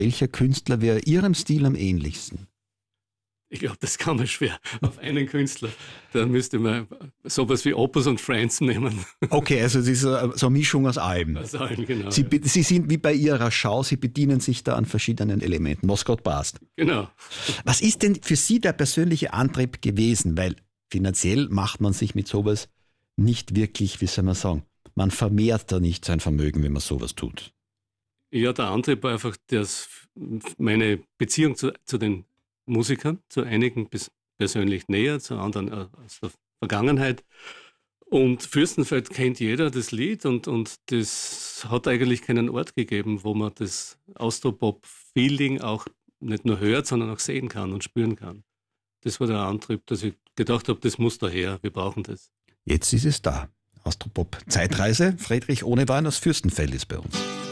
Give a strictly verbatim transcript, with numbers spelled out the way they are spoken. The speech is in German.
Welcher Künstler wäre Ihrem Stil am ähnlichsten? Ich glaube, das kann man schwer auf einen Künstler. Da müsste man sowas wie Opus und Friends nehmen. Okay, also es ist so eine Mischung aus allem. Aus allem, genau. Sie, Sie sind wie bei Ihrer Schau, Sie bedienen sich da an verschiedenen Elementen, was gerade passt. Genau. Was ist denn für Sie der persönliche Antrieb gewesen? Weil finanziell macht man sich mit sowas nicht wirklich, wie soll man sagen, man vermehrt da nicht sein Vermögen, wenn man sowas tut. Ja, der Antrieb war einfach dass meine Beziehung zu, zu den Musikern, zu einigen bis persönlich näher, zu anderen aus der Vergangenheit. Und Fürstenfeld kennt jeder das Lied und, und das hat eigentlich keinen Ort gegeben, wo man das Austropop-Feeling auch nicht nur hört, sondern auch sehen kann und spüren kann. Das war der Antrieb, dass ich gedacht habe, das muss daher, wir brauchen das. Jetzt ist es da. Austropop Zeitreise, Friedrich Ohnewein aus Fürstenfeld ist bei uns.